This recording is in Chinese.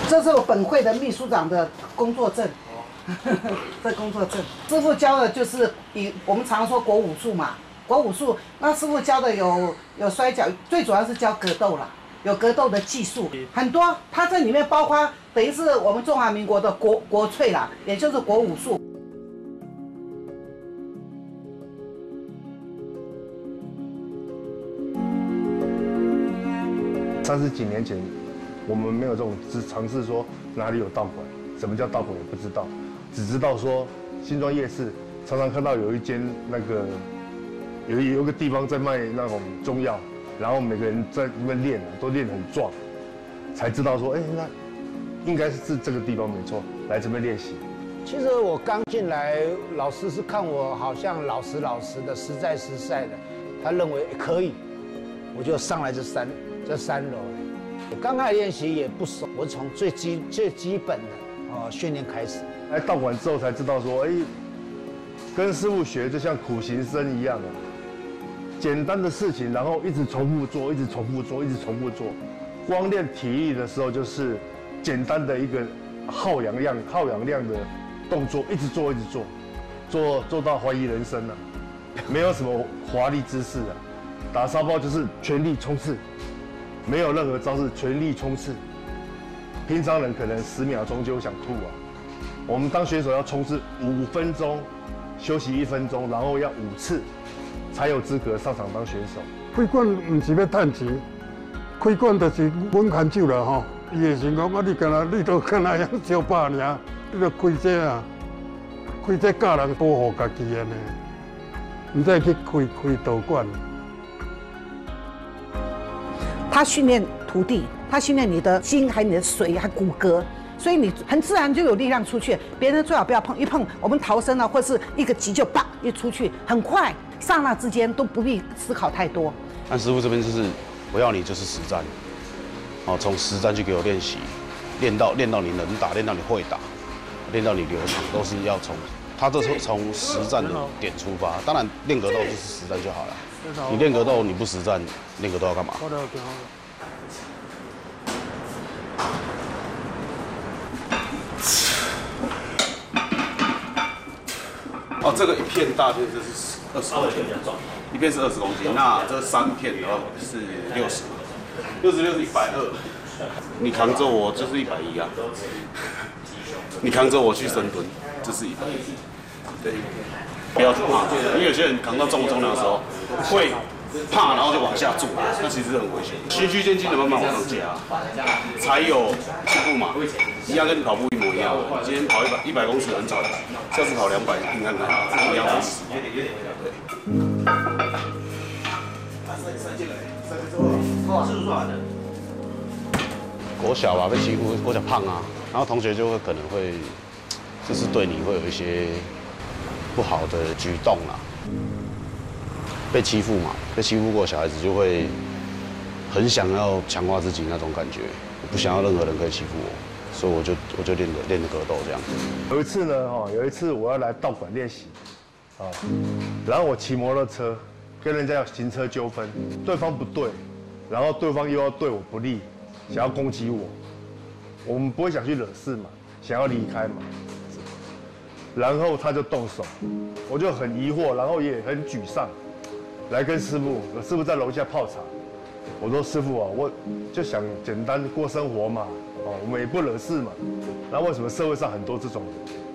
这是我本会的秘书长的工作证。这工作证，师傅教的就是我们常说国武术嘛，国武术。那师傅教的有摔跤，最主要是教格斗啦，有格斗的技术很多。它这里面包括等于是我们中华民国的国粹啦，也就是国武术。 30几年前，我们没有这种尝试说哪里有道馆，什么叫道馆也不知道。只知道说新庄夜市常常看到有一间那个有一个地方在卖那种中药，然后每个人在那边练都练得很壮，才知道说那应该是这个地方没错，来这边练习。 其实我刚进来，老师是看我好像老实的，实在的，他认为可以，我就上来这三楼。刚开始练习也不熟，我从最基本的训练开始。 来道馆之后才知道说，跟师傅学就像苦行僧一样啊，简单的事情，然后一直重复做，一直重复做。光练体力的时候，就是简单的一个耗氧量的动作，一直做到怀疑人生啊，没有什么华丽姿势啊，打沙包就是全力冲刺，没有任何招式，全力冲刺。平常人可能10秒钟就想吐啊。我们当选手要冲刺5分钟，休息1分钟，然后要5次，才有资格上场当选手。 开馆唔是要赚钱，开馆就是稳牵手啦吼。伊会想讲，你都干那样小把尔，你都开这啊，开这教人保护家己安尼，唔再去开道馆。 他训练徒弟，他训练你的筋，还有你的髓，还骨骼。所以你很自然就有力量出去，别人最好不要碰，一碰我们逃生了，或是一个急就啪一出去，很快，刹那之间都不必思考太多。 但师傅这边就是我要你就是实战，从实战去给我练习，练到你能打，练到你会打，练到你流畅，都是要他这是从实战的点出发。当然练格斗就是实战就好了，你练格斗你不实战，练格斗要干嘛？这个一片大片就是20公斤，一片是20公斤，那这3片的话是60，66是120，你扛着我就是110啊，你扛着我去深蹲就是110，对，不要去怕，因为有些人扛到重量的时候会怕，然后就往下做，那其实很危险。循序渐进的慢慢往上加，才有进步嘛。一样跟你跑步一模一样。你今天跑100公尺很喘，下次跑200拼看看，一样的死。国小吧，被欺负，国小胖啊，然后同学就会可能会，就是对你会有一些不好的举动啦。被欺负嘛，被欺负过小孩子就会很想要强化自己那种感觉，我不想要任何人可以欺负我，所以我就练的格斗这样子。 有一次我要来道馆练习，然后我骑摩托车跟人家有行车纠纷，对方不对，然后对方又要对我不利，想要攻击我们不会想去惹事嘛，想要离开嘛，然后他就动手，我就很疑惑，然后也很沮丧。来跟师傅在楼下泡茶。我说师傅啊，我就想简单过生活嘛，我们也不惹事嘛。那为什么社会上很多这种人？